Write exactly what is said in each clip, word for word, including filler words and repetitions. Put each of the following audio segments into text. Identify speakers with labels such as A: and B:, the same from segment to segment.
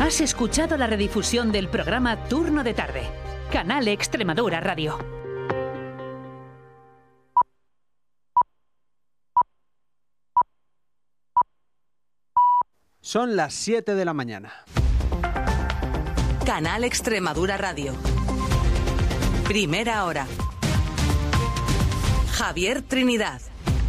A: Has escuchado la redifusión del programa Turno de Tarde. Canal Extremadura Radio.
B: Son las siete de la mañana.
C: Canal Extremadura Radio. Primera hora. Javier Trinidad.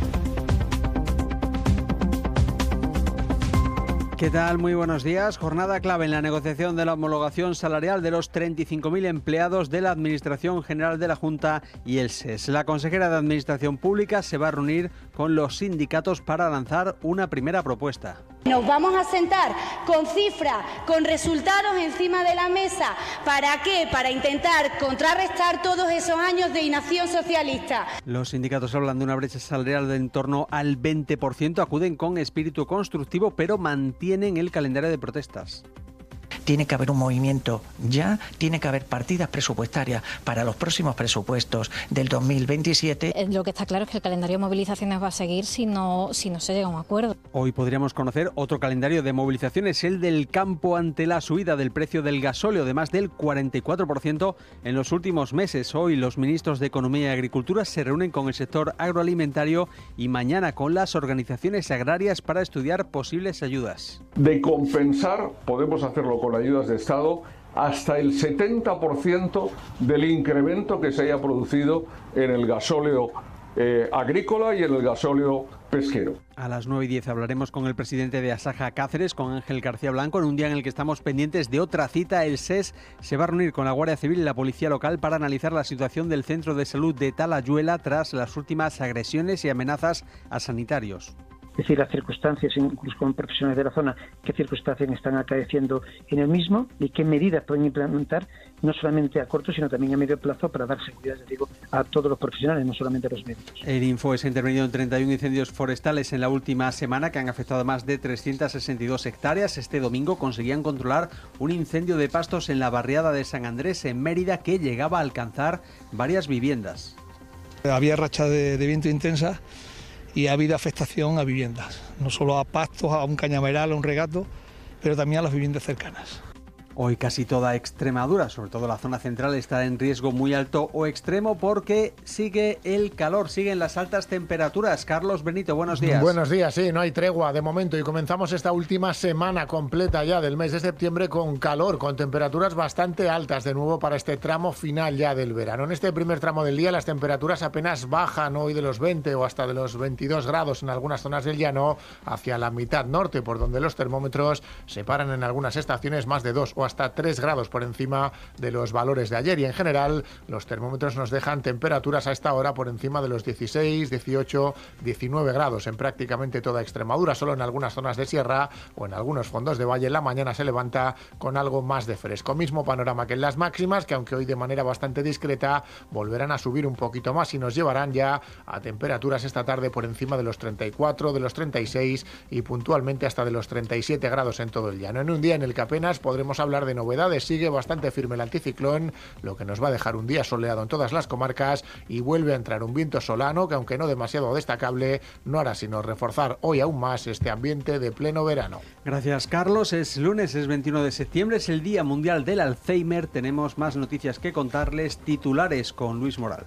B: ¿Qué tal? Muy buenos días. Jornada clave en la negociación de la homologación salarial de los treinta y cinco mil empleados de la Administración General de la Junta y el S E S. La consejera de Administración Pública se va a reunir con los sindicatos para lanzar una primera propuesta.
D: Nos vamos a sentar con cifras, con resultados encima de la mesa. ¿Para qué? Para intentar contrarrestar todos esos años de inacción socialista.
B: Los sindicatos hablan de una brecha salarial de en torno al veinte por ciento, acuden con espíritu constructivo, pero mantienen el calendario de protestas.
E: Tiene que haber un movimiento ya, tiene que haber partidas presupuestarias para los próximos presupuestos del dos mil veintisiete.
F: Lo que está claro es que el calendario de movilizaciones va a seguir si no, si no se llega a un acuerdo.
B: Hoy podríamos conocer otro calendario de movilizaciones, el del campo ante la subida del precio del gasóleo de más del cuarenta y cuatro por ciento en los últimos meses. Hoy los ministros de Economía y Agricultura se reúnen con el sector agroalimentario y mañana con las organizaciones agrarias para estudiar posibles ayudas.
G: De compensar, podemos hacerlo con ayudas de Estado, hasta el setenta por ciento del incremento que se haya producido en el gasóleo eh, agrícola y en el gasóleo pesquero.
B: A las nueve y diez hablaremos con el presidente de Asaja Cáceres, con Ángel García Blanco, en un día en el que estamos pendientes de otra cita. El S E S se va a reunir con la Guardia Civil y la Policía Local para analizar la situación del Centro de Salud de Talayuela tras las últimas agresiones y amenazas a sanitarios.
H: Es decir, las circunstancias, incluso con profesionales de la zona, qué circunstancias están acaeciendo en el mismo y qué medidas pueden implementar, no solamente a corto, sino también a medio plazo, para dar seguridad, digo, a todos los profesionales, no solamente a los médicos.
B: El Infoes ha intervenido en treinta y uno incendios forestales en la última semana que han afectado a más de trescientas sesenta y dos hectáreas. Este domingo conseguían controlar un incendio de pastos en la barriada de San Andrés, en Mérida, que llegaba a alcanzar varias viviendas.
I: Había racha de, de viento intensa y ha habido afectación a viviendas, no solo a pastos, a un cañaveral, a un regato, pero también a las viviendas cercanas.
B: Hoy casi toda Extremadura, sobre todo la zona central, está en riesgo muy alto o extremo porque sigue el calor, siguen las altas temperaturas. Carlos Benito, buenos días.
J: Buenos días, sí, no hay tregua de momento y comenzamos esta última semana completa ya del mes de septiembre con calor, con temperaturas bastante altas de nuevo para este tramo final ya del verano. En este primer tramo del día las temperaturas apenas bajan hoy de los veinte o hasta de los veintidós grados en algunas zonas del llano hacia la mitad norte, por donde los termómetros se paran en algunas estaciones más de dos o hasta tres grados por encima de los valores de ayer, y en general los termómetros nos dejan temperaturas a esta hora por encima de los dieciséis, dieciocho, diecinueve grados en prácticamente toda Extremadura. Solo en algunas zonas de sierra o en algunos fondos de valle la mañana se levanta con algo más de fresco. Mismo panorama que en las máximas, que aunque hoy de manera bastante discreta volverán a subir un poquito más y nos llevarán ya a temperaturas esta tarde por encima de los treinta y cuatro, de los treinta y seis y puntualmente hasta de los treinta y siete grados en todo el llano. En un día en el que apenas podremos hablar de novedades, sigue bastante firme el anticiclón, lo que nos va a dejar un día soleado en todas las comarcas, y vuelve a entrar un viento solano que, aunque no demasiado destacable, no hará sino reforzar hoy aún más este ambiente de pleno verano.
B: Gracias, Carlos. Es lunes, es veintiuno de septiembre, es el Día Mundial del Alzheimer. Tenemos más noticias que contarles, titulares con Luis Moral.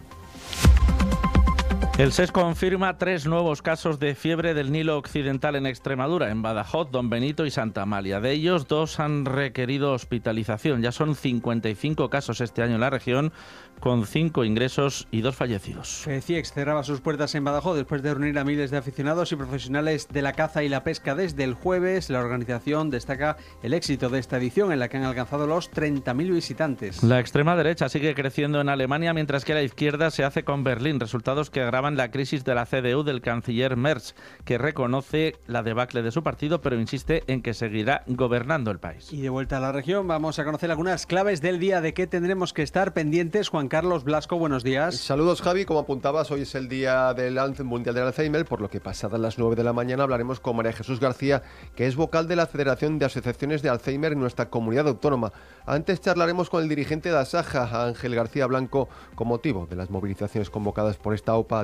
K: El S E S confirma tres nuevos casos de fiebre del Nilo Occidental en Extremadura, en Badajoz, Don Benito y Santa Amalia. De ellos, dos han requerido hospitalización. Ya son cincuenta y cinco casos este año en la región, con cinco ingresos y dos fallecidos. FECIEX cerraba sus puertas en Badajoz después de reunir a miles de aficionados y profesionales de la caza y la pesca desde el jueves. La organización destaca el éxito de esta edición, en la que han alcanzado los treinta mil visitantes. La extrema derecha sigue creciendo en Alemania, mientras que la izquierda se hace con Berlín, resultados que agravan la crisis de la C D U del canciller Merz, que reconoce la debacle de su partido, pero insiste en que seguirá gobernando el país.
B: Y de vuelta a la región, vamos a conocer algunas claves del día de qué tendremos que estar pendientes. Juan Carlos Blasco, buenos días.
L: Saludos, Javi. Como apuntabas, hoy es el Día del Mundial del Alzheimer, por lo que pasadas las nueve de la mañana hablaremos con María Jesús García, que es vocal de la Federación de Asociaciones de Alzheimer en nuestra comunidad autónoma. Antes charlaremos con el dirigente de Asaja, Ángel García Blanco, con motivo de las movilizaciones convocadas por esta OPA, además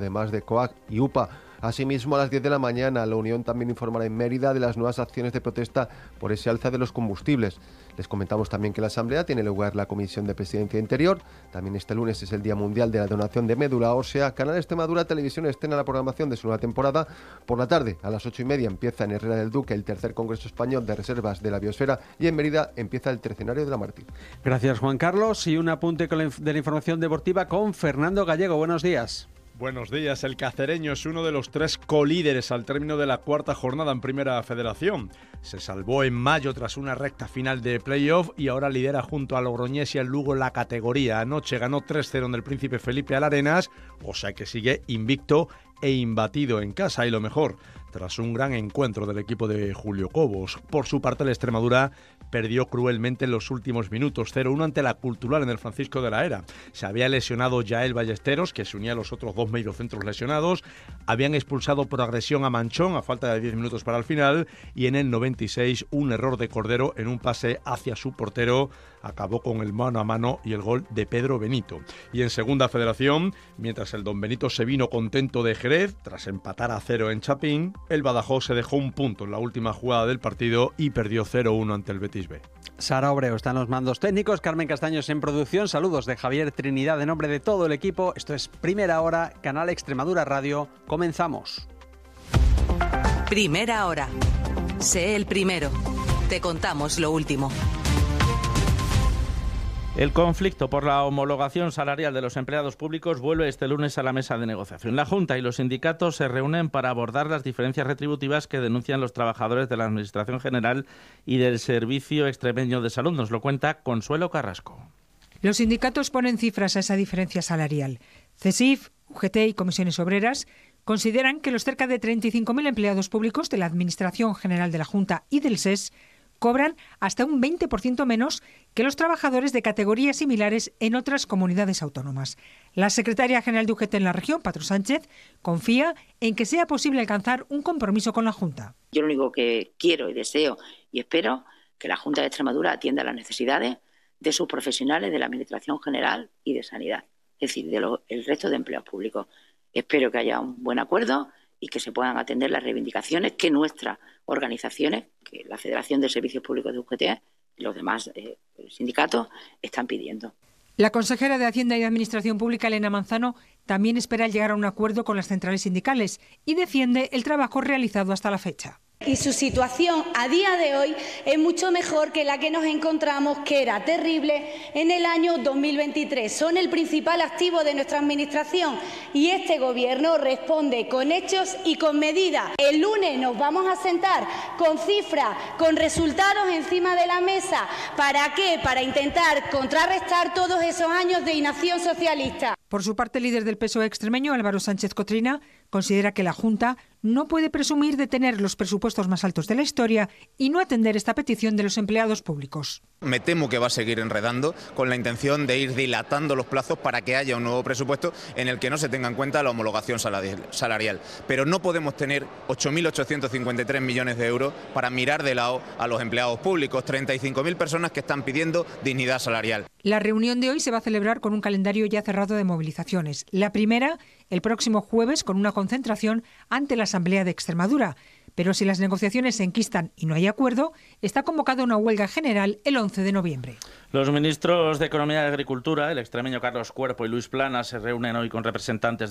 L: además de C O A C y U P A. Asimismo, a las diez de la mañana, la Unión también informará en Mérida de las nuevas acciones de protesta por ese alza de los combustibles. Les comentamos también que en la Asamblea tiene lugar la Comisión de Presidencia e Interior. También este lunes es el Día Mundial de la Donación de Médula Ósea. Canal Extremadura Televisión estrena la programación de su nueva temporada. Por la tarde, a las ocho y media, empieza en Herrera del Duque el tercer Congreso Español de Reservas de la Biosfera y en Mérida empieza el Tercenario de la Mártir.
B: Gracias, Juan Carlos. Y un apunte con la inf- de la información deportiva con Fernando Gallego. Buenos días.
M: Buenos días. El cacereño es uno de los tres colíderes al término de la cuarta jornada en Primera Federación. Se salvó en mayo tras una recta final de playoff y ahora lidera junto a Logroñés y al Lugo la categoría. Anoche ganó tres cero en el Príncipe Felipe Alarenas, o sea que sigue invicto e imbatido en casa, y lo mejor, tras un gran encuentro del equipo de Julio Cobos. Por su parte, el Extremadura perdió cruelmente en los últimos minutos, cero uno ante la Cultural en el Francisco de la Era. Se había lesionado Yael Ballesteros, que se unía a los otros dos mediocentros lesionados. Habían expulsado por agresión a Manchón a falta de diez minutos para el final, y en el noventa y seis un error de Cordero en un pase hacia su portero acabó con el mano a mano y el gol de Pedro Benito. Y en Segunda Federación, mientras el Don Benito se vino contento de Jerez tras empatar a cero en Chapín, el Badajoz se dejó un punto en la última jugada del partido y perdió cero uno ante el Betis B.
B: Sara Obreo está en los mandos técnicos, Carmen Castaños en producción. Saludos de Javier Trinidad en nombre de todo el equipo. Esto es Primera Hora, Canal Extremadura Radio. Comenzamos.
C: Primera Hora. Sé el primero. Te contamos lo último.
K: El conflicto por la homologación salarial de los empleados públicos vuelve este lunes a la mesa de negociación. La Junta y los sindicatos se reúnen para abordar las diferencias retributivas que denuncian los trabajadores de la Administración General y del Servicio Extremeño de Salud. Nos lo cuenta Consuelo Carrasco.
N: Los sindicatos ponen cifras a esa diferencia salarial. CESIF, U G T y Comisiones Obreras consideran que los cerca de treinta y cinco mil empleados públicos de la Administración General de la Junta y del S E S cobran hasta un veinte por ciento menos que los trabajadores de categorías similares en otras comunidades autónomas. La secretaria general de U G T en la región, Patro Sánchez, confía en que sea posible alcanzar un compromiso con la Junta.
O: Yo lo único que quiero y deseo y espero que la Junta de Extremadura atienda las necesidades de sus profesionales de la Administración General y de Sanidad, es decir, del de resto de empleados públicos. Espero que haya un buen acuerdo y que se puedan atender las reivindicaciones que nuestras organizaciones, que la Federación de Servicios Públicos de U G T y los demás eh, sindicatos, están pidiendo.
N: La consejera de Hacienda y Administración Pública, Elena Manzano, también espera llegar a un acuerdo con las centrales sindicales y defiende el trabajo realizado hasta la fecha.
D: Y su situación a día de hoy es mucho mejor que la que nos encontramos, que era terrible, en el año dos mil veintitrés. Son el principal activo de nuestra Administración y este Gobierno responde con hechos y con medidas. El lunes nos vamos a sentar con cifras, con resultados encima de la mesa. ¿Para qué? Para intentar contrarrestar todos esos años de inacción socialista.
N: Por su parte, el líder del P S O E extremeño, Álvaro Sánchez Cotrina, considera que la Junta no puede presumir de tener los presupuestos más altos de la historia y no atender esta petición de los empleados públicos.
P: Me temo que va a seguir enredando con la intención de ir dilatando los plazos para que haya un nuevo presupuesto en el que no se tenga en cuenta la homologación salarial. Pero no podemos tener ocho mil ochocientos cincuenta y tres millones de euros para mirar de lado a los empleados públicos, treinta y cinco mil personas que están pidiendo dignidad salarial.
N: La reunión de hoy se va a celebrar con un calendario ya cerrado de movilizaciones. La primera, el próximo jueves, con una concentración ante la Asamblea de Extremadura. Pero si las negociaciones se enquistan y no hay acuerdo, está convocada una huelga general el once de noviembre.
K: Los ministros de Economía y Agricultura, el extremeño Carlos Cuerpo y Luis Planas, se reúnen hoy con representantes de